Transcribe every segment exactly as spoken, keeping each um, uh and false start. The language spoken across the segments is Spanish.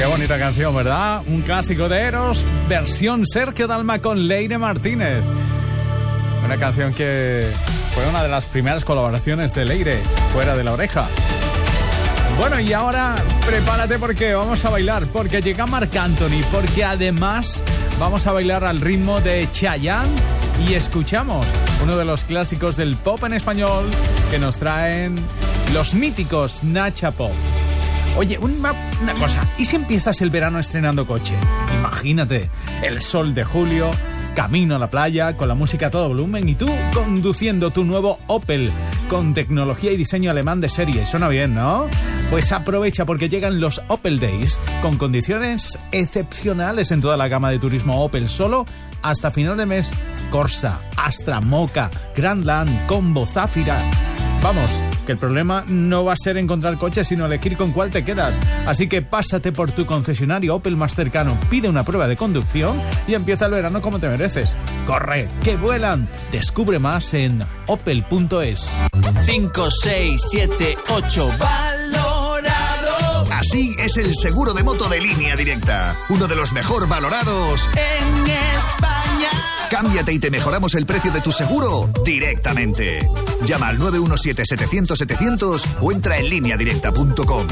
Qué bonita canción, ¿verdad? Un clásico de Eros, versión Sergio Dalma con Leire Martínez. Una canción que fue una de las primeras colaboraciones de Leire, Fuera de la Oreja. Bueno, y ahora prepárate porque vamos a bailar, porque llega Marc Anthony, porque además vamos a bailar al ritmo de Chayanne y escuchamos uno de los clásicos del pop en español que nos traen los míticos Nacha Pop. Oye, una, una cosa, ¿y si empiezas el verano estrenando coche? Imagínate, el sol de julio, camino a la playa, con la música a todo volumen y tú conduciendo tu nuevo Opel con tecnología y diseño alemán de serie. Suena bien, ¿no? Pues aprovecha porque llegan los Opel Days con condiciones excepcionales en toda la gama de turismo Opel, solo hasta final de mes. Corsa, Astra, Mocha, Grandland, Combo, Zafira. Vamos, que el problema no va a ser encontrar coches, sino elegir con cuál te quedas. Así que pásate por tu concesionario Opel más cercano, pide una prueba de conducción y empieza el verano como te mereces. ¡Corre, que vuelan! Descubre más en opel punto es. cinco, seis, siete, ocho valorado. Así es el seguro de moto de Línea Directa, uno de los mejor valorados en España. Cámbiate y te mejoramos el precio de tu seguro directamente. Llama al nueve uno siete, setecientos, setecientos o entra en línea directa punto com.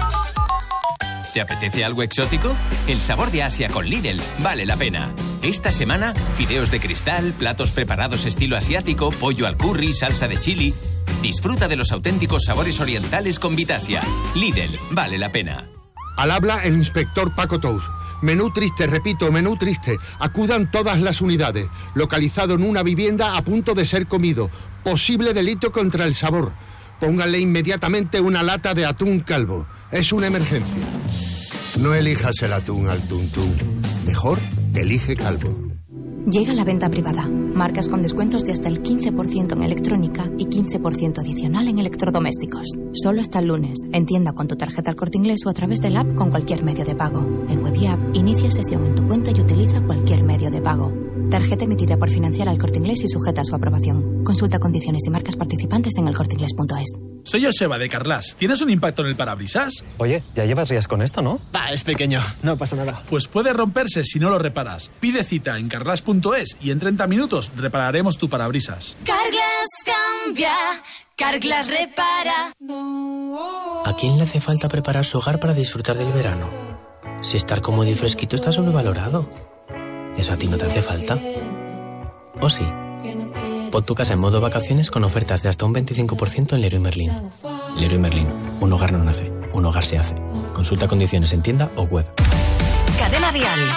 ¿Te apetece algo exótico? El sabor de Asia con Lidl vale la pena. Esta semana, fideos de cristal, platos preparados estilo asiático, pollo al curry, salsa de chili. Disfruta de los auténticos sabores orientales con Vitasia. Lidl vale la pena. Al habla el inspector Paco Tous. Menú triste, repito, menú triste. Acudan todas las unidades. Localizado en una vivienda a punto de ser comido. Posible delito contra el sabor. Pónganle inmediatamente una lata de atún calvo. Es una emergencia. No elijas el atún al tuntún. Mejor, elige calvo. Llega la venta privada. Marcas con descuentos de hasta el quince por ciento en electrónica y quince por ciento adicional en electrodomésticos. Solo hasta el lunes. En tienda con tu tarjeta El Corte Inglés o a través del app con cualquier medio de pago. En web y app, inicia sesión en tu cuenta y utiliza cualquier medio de pago. Tarjeta emitida por Financiera El Corte Inglés y sujeta a su aprobación. Consulta condiciones y marcas participantes en el corte inglés punto es. Soy Joseba de Carlas. ¿Tienes un impacto en el parabrisas? Oye, ya llevas días con esto, ¿no? Va, es pequeño, no pasa nada. Pues puede romperse si no lo reparas. Pide cita en carlas punto es y en treinta minutos repararemos tu parabrisas. Carglass cambia, Carglass repara. ¿A quién le hace falta preparar su hogar para disfrutar del verano? Si estar cómodo y fresquito está sobrevalorado. ¿Eso a ti no te hace falta? ¿O sí? Pon tu casa en modo vacaciones con ofertas de hasta un veinticinco por ciento en Leroy Merlin. Leroy Merlin. Un hogar no nace, un hogar se hace. Consulta condiciones en tienda o web. Cadena Dial.